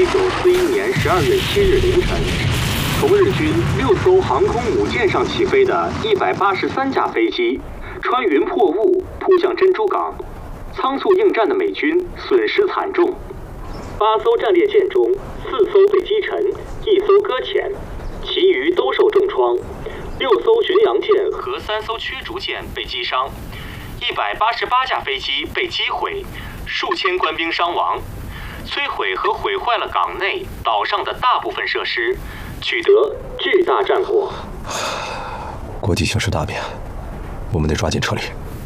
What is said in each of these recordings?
1941年12月7日凌晨，从日军6艘航空母舰上起飞的183架飞机，穿云破雾扑向珍珠港。仓促应战的美军损失惨重，8艘战列舰中4艘被击沉，1艘搁浅，其余都受重创。6艘巡洋舰和3艘驱逐舰被击伤，188架飞机被击毁，数千官兵伤亡，摧毁和毁坏了港内、岛上的大部分设施，取得巨大战果。 国际形势大变，我们得抓紧撤离。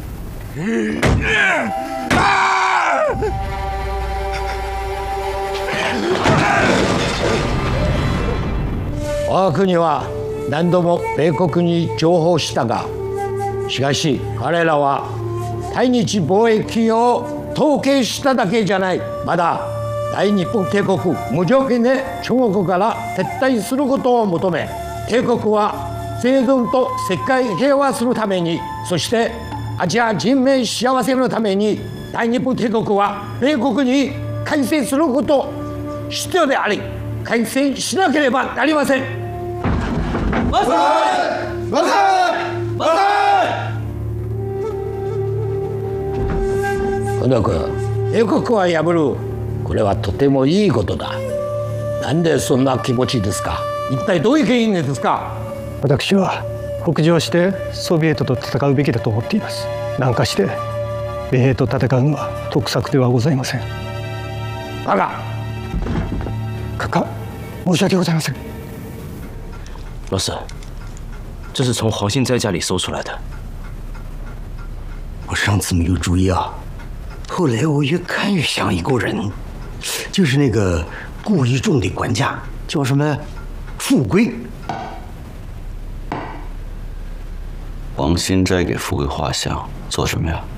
我が国は何度も米国に譲歩したが、しかし彼らは対日貿易金を統計しただけじゃない。まだ大日本帝国無条件で中国から撤退することを求め、帝国は生存と世界平和するために、そしてアジア人民幸せのために大日本帝国は米国に開戦すること必要であり、開戦しなければなりません。万歳！万歳！万歳！小野君、帝国は破る、これはとてもいいことだ。なんでそんな気持ちですか。一体どういう原因ですか。 私は北上してソビエトと戦うべきだと思っています。南下して米兵と戦うのは得策ではございません。 バカ！ 閣下、申し訳ございません。 老师，这是从黄信斋家里搜出来的。 我上次没有注意啊，后来我越看越像一个人，就是那个顾一仲的管家，叫什么富贵。 黄信斋给富贵画像做什么呀？